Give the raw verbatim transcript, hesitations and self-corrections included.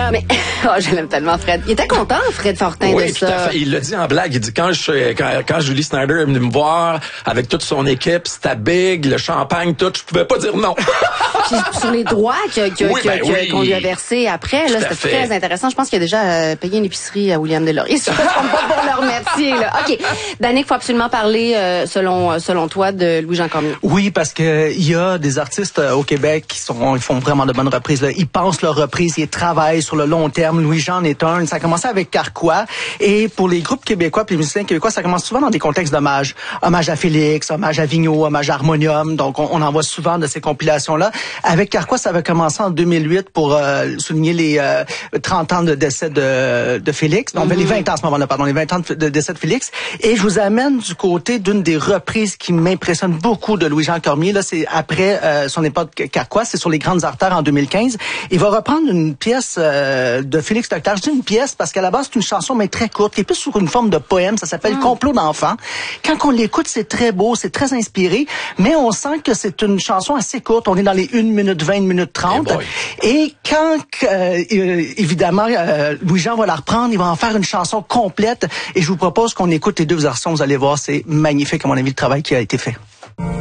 Non, mais oh, je l'aime tellement, Fred. Il était content, Fred Fortin, oui, de ça. Oui, tout à fait. Il l'a dit en blague. Il dit, quand, je, quand, quand Julie Snyder est venue me voir avec toute son équipe, c'était big, le champagne, tout, je pouvais pas dire non. Puis, sur les droits que, que, oui, que, ben que, oui. qu'on lui a versés après, là, c'était fait. très intéressant. Je pense qu'il a déjà euh, payé une épicerie à William Deslauriers. Je ne pas pour le remercier, là. OK. Danick, il faut absolument parler, euh, selon, selon toi, de Louis-Jean Cormier. Oui, parce que il y a des artistes euh, au Québec qui sont, ils font vraiment de bonnes reprises, là. Ils pensent leur reprise, ils travaillent sur le long terme. Louis-Jean est un. Ça a commencé avec Carquois. Et pour les groupes québécois puis les musiciens québécois, ça commence souvent dans des contextes d'hommage. Hommage à Félix, hommage à Vigneault, hommage à Harmonium. Donc, on, on en voit souvent de ces compilations-là. Avec Carquois, ça avait commencé en deux mille huit pour euh, souligner les euh, trente ans de décès de, de Félix. Donc, mm-hmm. les vingt ans à ce moment-là, pardon, les vingt ans de décès de Félix. Et je vous amène du côté d'une des reprises qui m'impressionne beaucoup de Louis-Jean Cormier. Là, c'est après euh, son époque Carquois, c'est sur les grandes artères en deux mille quinze. Il va reprendre une pièce euh, de Félix Leclerc. Je dis une pièce parce qu'à la base, c'est une chanson, mais très courte, qui est plus sous une forme de poème. Ça s'appelle mm. Complot d'enfants. Quand on l'écoute, c'est très beau, c'est très inspiré, mais on sent que c'est une chanson assez courte. On est dans les une minute vingt, une minute trente. Hey Et quand, euh, évidemment, euh, Louis-Jean va la reprendre, il va en faire une chanson complète. Et je vous propose qu'on écoute les deux versions. Vous allez voir, c'est magnifique, à mon avis, le travail qui a été fait.